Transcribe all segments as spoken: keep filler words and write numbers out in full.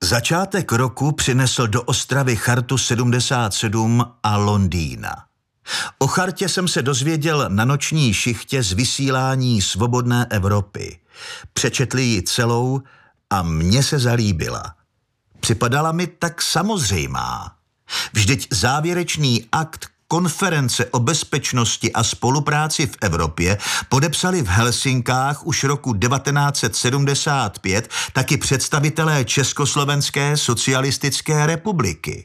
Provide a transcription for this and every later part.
Začátek roku přinesl do Ostravy Chartu sedmdesát sedm a Londýna. O chartě jsem se dozvěděl na noční šichtě z vysílání Svobodné Evropy. Přečetli ji celou a mně se zalíbila. Připadala mi tak samozřejmá. Vždyť závěrečný akt konference o bezpečnosti a spolupráci v Evropě podepsali v Helsinkách už roku devatenáct set sedmdesát pět taky představitelé Československé socialistické republiky.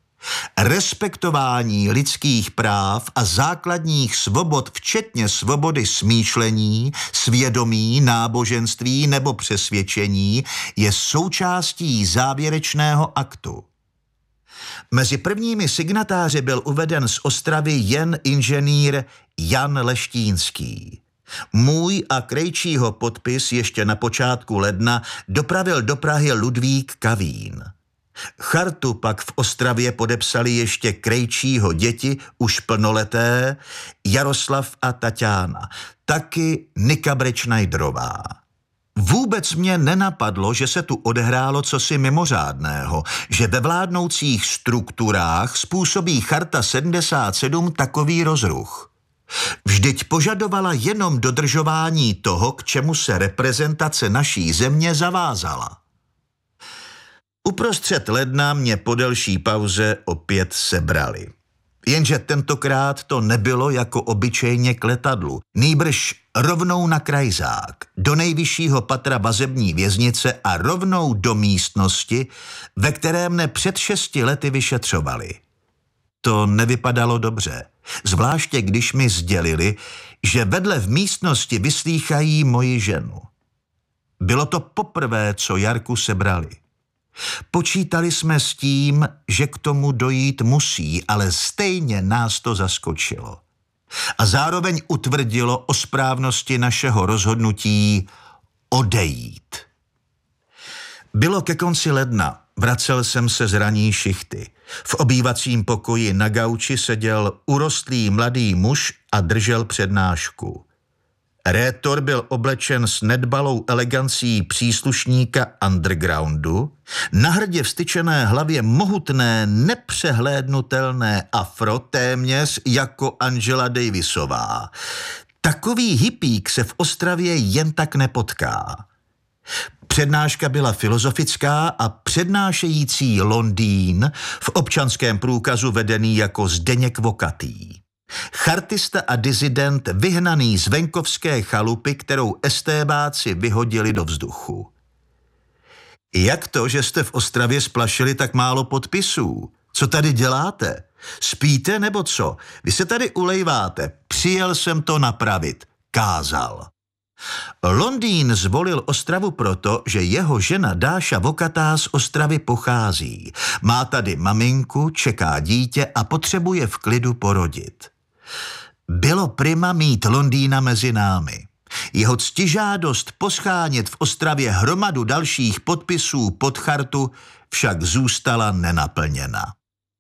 Respektování lidských práv a základních svobod, včetně svobody smýšlení, svědomí, náboženství nebo přesvědčení, je součástí závěrečného aktu. Mezi prvními signatáři byl uveden z Ostravy jen inženýr Jan Leštínský. Můj a Krejčího podpis ještě na počátku ledna dopravil do Prahy Ludvík Kavín. Chartu pak v Ostravě podepsali ještě Krejčího děti, už plnoleté, Jaroslav a Taťána, taky Nika Brečnajdrová. Vůbec mě nenapadlo, že se tu odehrálo cosi mimořádného, že ve vládnoucích strukturách způsobí Charta sedmdesát sedm takový rozruch. Vždyť požadovala jenom dodržování toho, k čemu se reprezentace naší země zavázala. Uprostřed ledna mě po delší pauze opět sebrali. Jenže tentokrát to nebylo jako obyčejně k letadlu, nýbrž rovnou na krajzák, do nejvyššího patra vazební věznice a rovnou do místnosti, ve které mne před šesti lety vyšetřovali. To nevypadalo dobře, zvláště když mi sdělili, že vedle v místnosti vyslýchají moji ženu. Bylo to poprvé, co Jarku sebrali. Počítali jsme s tím, že k tomu dojít musí, ale stejně nás to zaskočilo. A zároveň utvrdilo o správnosti našeho rozhodnutí odejít. Bylo ke konci ledna, vracel jsem se z ranní šichty. V obývacím pokoji na gauči seděl urostlý mladý muž a držel přednášku. Rétor byl oblečen s nedbalou elegancí příslušníka undergroundu, na hrdě vstyčené hlavě mohutné, nepřehlédnutelné afro, téměř jako Angela Davisová. Takový hippík se v Ostravě jen tak nepotká. Přednáška byla filozofická a přednášející Londýn v občanském průkazu vedený jako Zdeněk Vokatý. Chartista a dizident vyhnaný z venkovské chalupy, kterou estébáci vyhodili do vzduchu. Jak to, že jste v Ostravě splašili tak málo podpisů? Co tady děláte? Spíte nebo co? Vy se tady ulejváte. Přijel jsem to napravit. Kázal. Londýn zvolil Ostravu proto, že jeho žena Dáša Vokatá z Ostravy pochází. Má tady maminku, čeká dítě a potřebuje v klidu porodit. Bylo prima mít Londýna mezi námi. Jeho ctižádost poschánět v Ostravě hromadu dalších podpisů pod chartu však zůstala nenaplněna.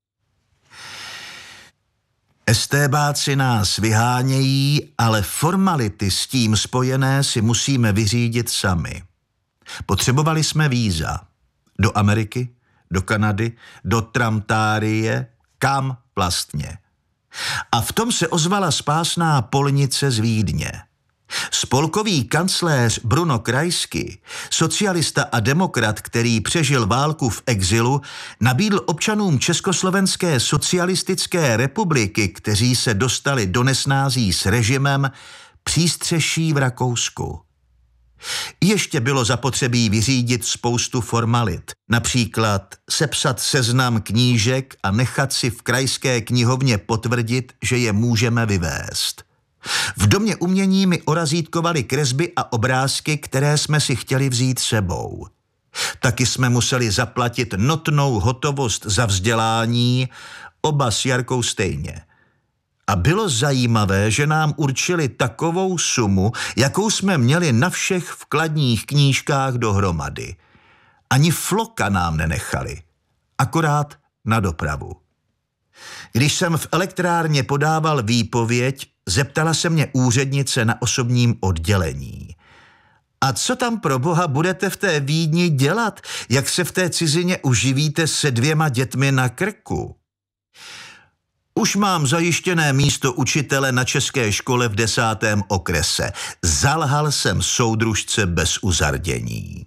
Estébáci nás vyhánějí, ale formality s tím spojené si musíme vyřídit sami. Potřebovali jsme víza. Do Ameriky, do Kanady, do Tramtárie, kam vlastně. A v tom se ozvala spásná polnice z Vídně. Spolkový kancléř Bruno Kreisky, socialista a demokrat, který přežil válku v exilu, nabídl občanům Československé socialistické republiky, kteří se dostali do nesnází s režimem, přístřeší v Rakousku. Ještě bylo zapotřebí vyřídit spoustu formalit, například sepsat seznam knížek a nechat si v krajské knihovně potvrdit, že je můžeme vyvést. V domě umění mi orazítkovali kresby a obrázky, které jsme si chtěli vzít sebou. Taky jsme museli zaplatit notnou hotovost za vzdělání, oba s Jarkou stejně. A bylo zajímavé, že nám určili takovou sumu, jakou jsme měli na všech vkladních knížkách dohromady. Ani floka nám nenechali, akorát na dopravu. Když jsem v elektrárně podával výpověď, zeptala se mě úřednice na osobním oddělení. A co tam pro boha budete v té Vídni dělat? Jak se v té cizině uživíte se dvěma dětmi na krku? Už mám zajištěné místo učitele na české škole v desátém okrese. Zalhal jsem soudružce bez uzardění.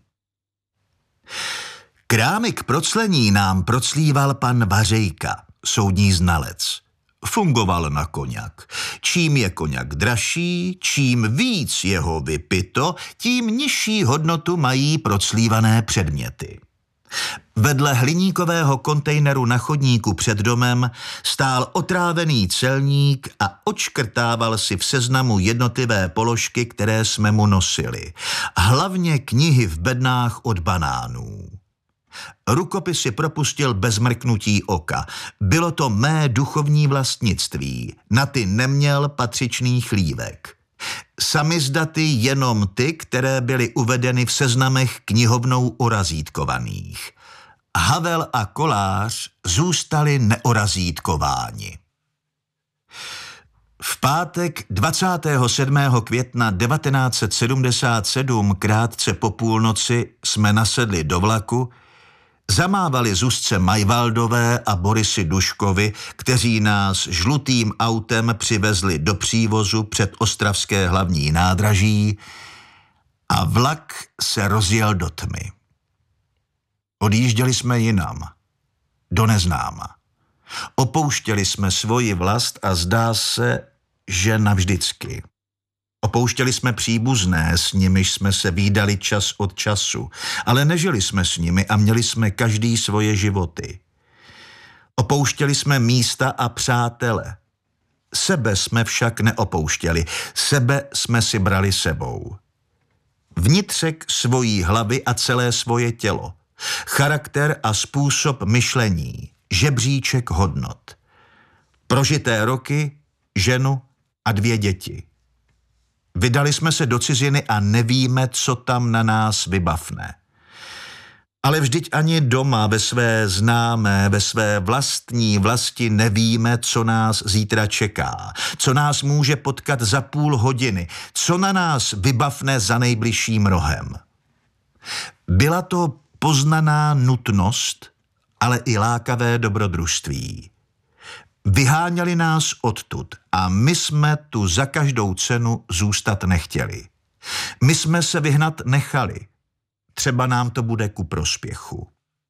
Krámy k proclení nám proclíval pan Vařejka, soudní znalec. Fungoval na koňak. Čím je koňak dražší, čím víc jeho vypito, tím nižší hodnotu mají proclívané předměty. Vedle hliníkového kontejneru na chodníku před domem stál otrávený celník a odškrtával si v seznamu jednotlivé položky, které jsme mu nosili. Hlavně knihy v bednách od banánů. Rukopisy propustil bez mrknutí oka. Bylo to mé duchovní vlastnictví. Na ty neměl patřičný chlívek. Samizdaty jenom ty, které byly uvedeny v seznamech knihovnou orazítkovaných. Havel a Kolář zůstali neorazítkováni. V pátek dvacátého sedmého května devatenáct set sedmdesát sedm krátce po půlnoci jsme nasedli do vlaku, zamávali Zuzce Majvaldové a Borisy Duškovi, kteří nás žlutým autem přivezli do přívozu před ostravské hlavní nádraží a vlak se rozjel do tmy. Odjížděli jsme jinam, do neznáma. Opouštěli jsme svoji vlast a zdá se, že navždycky. Opouštěli jsme příbuzné, s nimiž jsme se vídali čas od času, ale nežili jsme s nimi a měli jsme každý svoje životy. Opouštěli jsme místa a přátele. Sebe jsme však neopouštěli, sebe jsme si brali sebou. Vnitřek svojí hlavy a celé svoje tělo, charakter a způsob myšlení, žebříček hodnot. Prožité roky, ženu a dvě děti. Vydali jsme se do ciziny a nevíme, co tam na nás vybavne. Ale vždyť ani doma ve své známé, ve své vlastní vlasti nevíme, co nás zítra čeká, co nás může potkat za půl hodiny, co na nás vybavne za nejbližším rohem. Byla to poznaná nutnost, ale i lákavé dobrodružství. Vyháněli nás odtud a my jsme tu za každou cenu zůstat nechtěli. My jsme se vyhnat nechali. Třeba nám to bude ku prospěchu.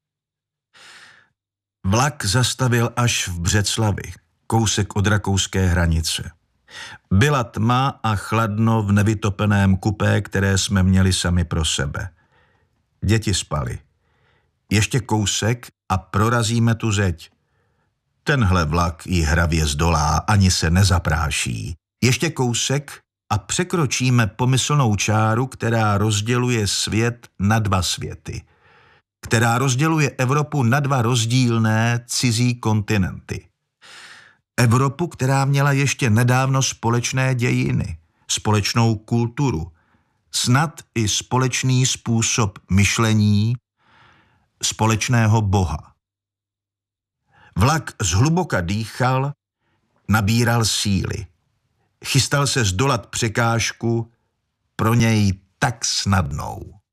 Vlak zastavil až v Břeclavi, kousek od rakouské hranice. Byla tma a chladno v nevytopeném kupé, které jsme měli sami pro sebe. Děti spaly. Ještě kousek a prorazíme tu zeď. Tenhle vlak ji hravě zdolá, ani se nezapráší. Ještě kousek a překročíme pomyslnou čáru, která rozděluje svět na dva světy. Která rozděluje Evropu na dva rozdílné cizí kontinenty. Evropu, která měla ještě nedávno společné dějiny, společnou kulturu, snad i společný způsob myšlení, společného Boha. Vlak zhluboka dýchal, nabíral síly. Chystal se zdolat překážku, pro něj tak snadnou.